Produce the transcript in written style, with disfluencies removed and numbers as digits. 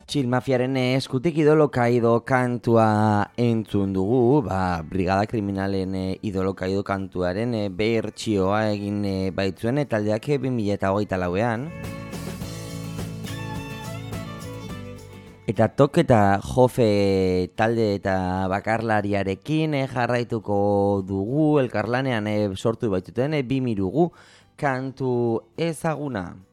Chill Mafiaren eskutik idolokaido kantua entzun dugu, Brigada Kriminalen idolokaido kantuaren bertsioa egin baitzuen taldeak 2024an. Eta Tok eta Jofe talde eta bakarlariarekin jarraituko dugu, elkarlanean sortu baituten bimirugu kantu ezaguna.